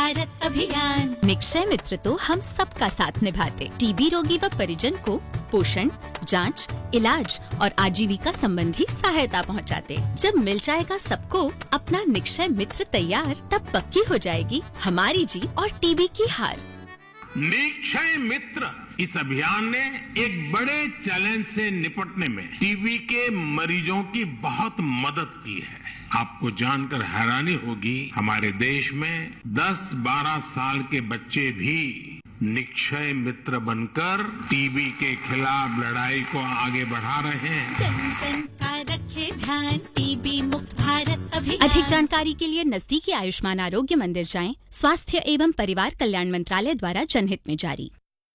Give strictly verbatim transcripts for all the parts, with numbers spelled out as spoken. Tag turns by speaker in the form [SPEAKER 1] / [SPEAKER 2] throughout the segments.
[SPEAKER 1] भारत अभियान। निक्षय मित्र तो हम सबका साथ निभाते, टीबी रोगी व परिजन को पोषण, जांच, इलाज और आजीविका संबंधी सहायता पहुंचाते। जब मिल जाएगा सबको अपना निक्षय मित्र तैयार, तब पक्की हो जाएगी हमारी जीत और टीबी की हार।
[SPEAKER 2] निक्षय मित्र इस अभियान ने एक बड़े चैलेंज से निपटने में टीबी के मरीजों की बहुत मदद की है। आपको जानकर हैरानी होगी, हमारे देश में दस बारह साल के बच्चे भी निक्षय मित्र बनकर टीबी के खिलाफ लड़ाई को आगे बढ़ा रहे हैं।
[SPEAKER 1] जन जन का रखे ध्यान, टीबी मुक्त भारत अभियान। अधिक जानकारी के लिए नजदीकी आयुष्मान आरोग्य मंदिर जाएं। स्वास्थ्य एवं परिवार कल्याण मंत्रालय द्वारा जनहित में जारी।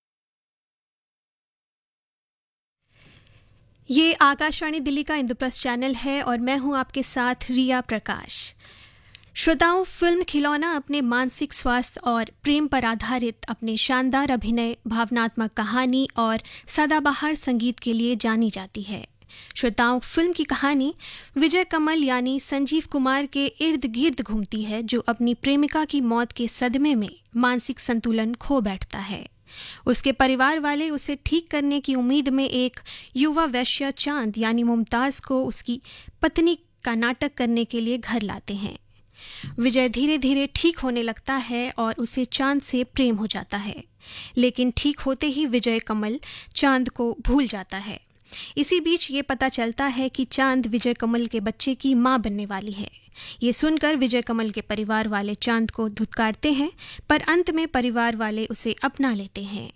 [SPEAKER 3] ये आकाशवाणी दिल्ली का इंद्रप्रस्थ चैनल है और मैं हूं आपके साथ रिया प्रकाश। श्रोताओं, फिल्म खिलौना अपने मानसिक स्वास्थ्य और प्रेम पर आधारित अपने शानदार अभिनय, भावनात्मक कहानी और सदाबहार संगीत के लिए जानी जाती है। श्रोताओं, फिल्म की कहानी विजय कमल यानी संजीव कुमार के इर्द गिर्द घूमती है, जो अपनी प्रेमिका की मौत के सदमे में मानसिक संतुलन खो बैठता है। उसके परिवार वाले उसे ठीक करने की उम्मीद में एक युवा वैश्य चांद यानी मुमताज को उसकी पत्नी का नाटक करने के लिए घर लाते हैं। विजय धीरे धीरे ठीक होने लगता है और उसे चांद से प्रेम हो जाता है, लेकिन ठीक होते ही विजय कमल चांद को भूल जाता है। इसी बीच ये पता चलता है कि चांद विजय कमल के बच्चे की मां बनने वाली है। ये सुनकर विजय कमल के परिवार वाले चांद को धुतकारते हैं, पर अंत में परिवार वाले उसे अपना लेते हैं।